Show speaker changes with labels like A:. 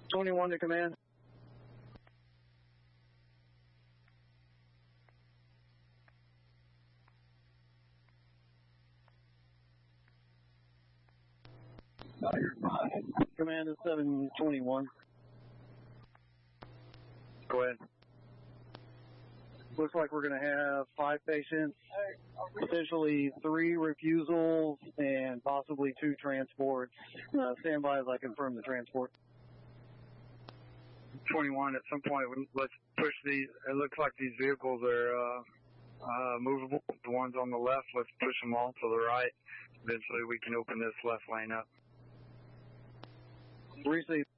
A: 21 to command.
B: You're fine.
A: Command is 721.
B: Go ahead.
A: Looks like we're going to have 5 patients, potentially 3 refusals, and possibly 2 transports. Stand by as I confirm the transport.
B: 21, at some point, let's push these. It looks like these vehicles are movable. The ones on the left, let's push them all to the right. Eventually, we can open this left lane up.
A: Receive.